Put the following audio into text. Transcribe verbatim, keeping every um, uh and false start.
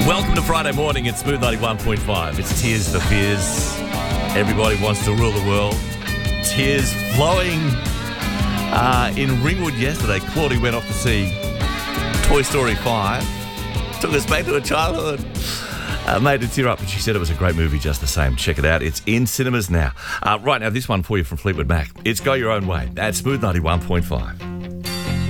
Welcome to Friday morning at Smooth ninety-one point five. It's Tears for Fears. Everybody wants to rule the world. Tears flowing. Uh, in Ringwood yesterday, Claudie went off to see Toy Story five. Took us back to her childhood. Uh, made her tear up, but she said it was a great movie just the same. Check it out. It's in cinemas now. Uh, right now, this one for you from Fleetwood Mac. It's Go Your Own Way at Smooth ninety-one point five.